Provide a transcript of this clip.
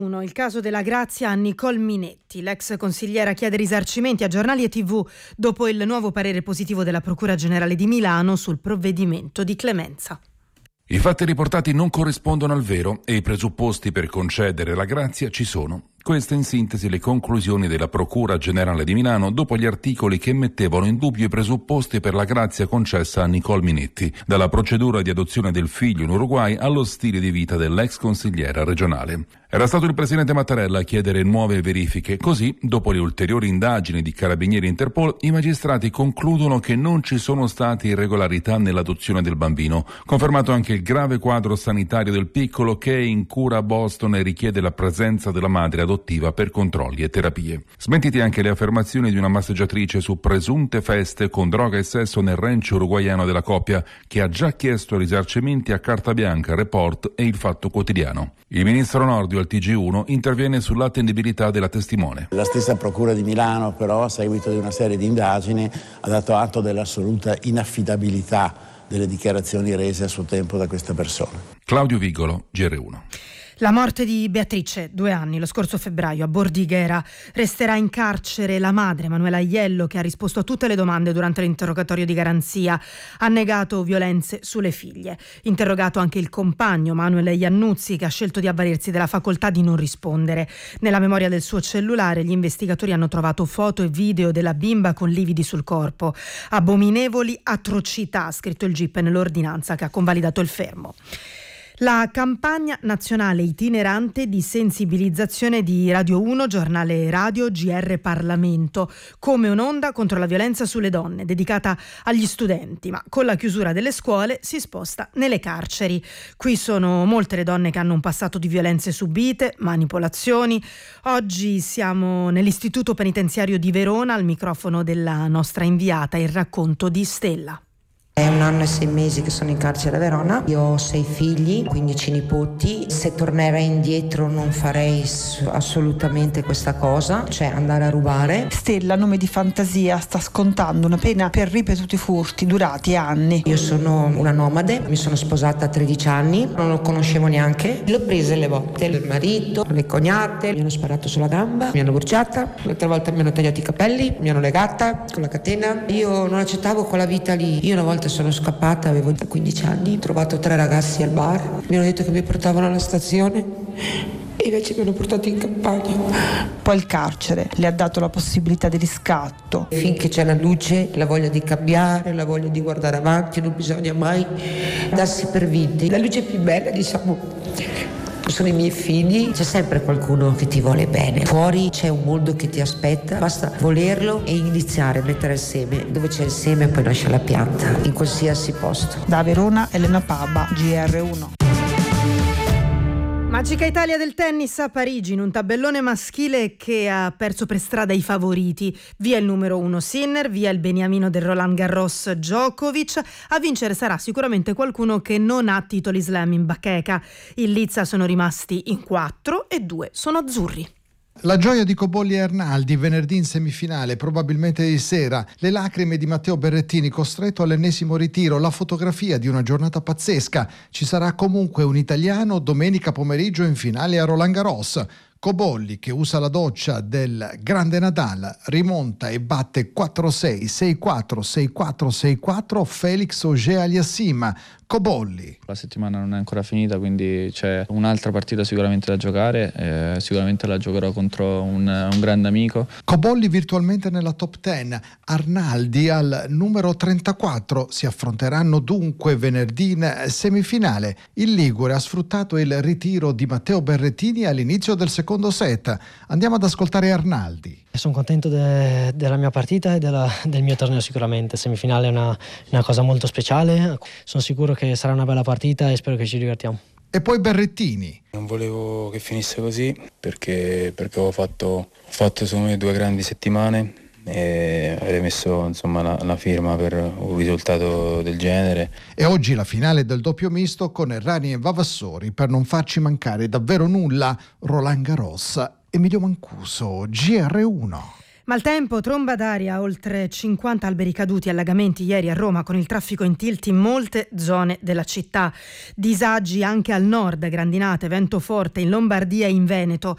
Il caso della grazia a Nicole Minetti. L'ex consigliera chiede risarcimenti a giornali e TV dopo il nuovo parere positivo della Procura Generale di Milano sul provvedimento di clemenza. I fatti riportati non corrispondono al vero e i presupposti per concedere la grazia ci sono. Queste in sintesi le conclusioni della Procura Generale di Milano dopo gli articoli che mettevano in dubbio i presupposti per la grazia concessa a Nicole Minetti, dalla procedura di adozione del figlio in Uruguay allo stile di vita dell'ex consigliera regionale. Era stato il presidente Mattarella a chiedere nuove verifiche, così, dopo le ulteriori indagini di Carabinieri e Interpol, i magistrati concludono che non ci sono state irregolarità nell'adozione del bambino, confermato anche il grave quadro sanitario del piccolo che è in cura a Boston e richiede la presenza della madre adottiva per controlli e terapie. Smentiti anche le affermazioni di una massaggiatrice su presunte feste con droga e sesso nel ranch uruguaiano della coppia, che ha già chiesto risarcimenti a Carta Bianca, Report e Il Fatto Quotidiano. Il ministro Nordio al TG1 interviene sull'attendibilità della testimone. La stessa Procura di Milano, però, a seguito di una serie di indagini, ha dato atto dell'assoluta inaffidabilità delle dichiarazioni rese a suo tempo da questa persona. Claudio Vigolo, GR1. La morte di Beatrice, 2 anni, lo scorso febbraio a Bordighera. Resterà in carcere la madre, Manuela Aiello, che ha risposto a tutte le domande durante l'interrogatorio di garanzia. Ha negato violenze sulle figlie. Interrogato anche il compagno, Manuel Iannuzzi, che ha scelto di avvalersi della facoltà di non rispondere. Nella memoria del suo cellulare gli investigatori hanno trovato foto e video della bimba con lividi sul corpo. Abominevoli atrocità, ha scritto il GIP nell'ordinanza che ha convalidato il fermo. La campagna nazionale itinerante di sensibilizzazione di Radio 1, giornale radio, GR Parlamento, come un'onda contro la violenza sulle donne, dedicata agli studenti, ma con la chiusura delle scuole si sposta nelle carceri. Qui sono molte le donne che hanno un passato di violenze subite, manipolazioni. Oggi siamo nell'istituto penitenziario di Verona, al microfono della nostra inviata, il racconto di Stella. È 1 anno e 6 mesi che sono in carcere a Verona. Io ho 6 figli, 15 nipoti. Se tornerei indietro non farei assolutamente questa cosa, cioè andare a rubare. Stella, nome di fantasia, sta scontando una pena per ripetuti furti durati anni. Io sono una nomade, mi sono sposata a 13 anni, non lo conoscevo neanche. L'ho presa le volte, il marito, le cognate, mi hanno sparato sulla gamba, mi hanno bruciata, l'altra volta mi hanno tagliato i capelli, mi hanno legata con la catena. Io non accettavo quella vita lì. Io una volta sono scappata, avevo 15 anni, ho trovato 3 ragazzi al bar, mi hanno detto che mi portavano alla stazione e invece mi hanno portato in campagna. Poi il carcere le ha dato la possibilità di riscatto. Finché c'è la luce, la voglia di cambiare, la voglia di guardare avanti, non bisogna mai darsi per vinti. La luce più bella, diciamo, sono i miei figli. C'è sempre qualcuno che ti vuole bene. Fuori c'è un mondo che ti aspetta, basta volerlo e iniziare a mettere il seme. Dove c'è il seme poi nasce la pianta, in qualsiasi posto. Da Verona, Elena Paba, GR1. Magica Italia del tennis a Parigi, in un tabellone maschile che ha perso per strada i favoriti. Via il numero 1 Sinner, via il beniamino del Roland Garros Djokovic. A vincere sarà sicuramente qualcuno che non ha titoli slam in bacheca. In lizza sono rimasti in 4 e 2 sono azzurri. La gioia di Cobolli e Arnaldi venerdì in semifinale, probabilmente di sera, le lacrime di Matteo Berrettini costretto all'ennesimo ritiro, la fotografia di una giornata pazzesca. Ci sarà comunque un italiano domenica pomeriggio in finale a Roland Garros. Cobolli, che usa la doccia del grande Nadal, rimonta e batte 4-6, 6-4, 6-4, 6-4 Felix Auger-Aliassime. Cobolli. La settimana non è ancora finita, quindi c'è un'altra partita sicuramente da giocare, sicuramente la giocherò contro un grande amico. Cobolli virtualmente nella top 10, Arnaldi al numero 34, si affronteranno dunque venerdì in semifinale. Il Ligure ha sfruttato il ritiro di Matteo Berrettini all'inizio del secondo set. Andiamo ad ascoltare Arnaldi. Sono contento della mia partita e del mio torneo sicuramente. Semifinale è una cosa molto speciale, sono sicuro che sarà una bella partita e spero che ci divertiamo. E poi Berrettini. Non volevo che finisse così perché ho fatto secondo me 2 grandi settimane e avrei messo insomma la firma per un risultato del genere. E oggi la finale del doppio misto con Errani e Vavassori per non farci mancare davvero nulla. Roland Garros, Emilio Mancuso, GR1. Maltempo, tromba d'aria, oltre 50 alberi caduti, allagamenti ieri a Roma con il traffico in tilt in molte zone della città. Disagi anche al nord, grandinate, vento forte in Lombardia e in Veneto.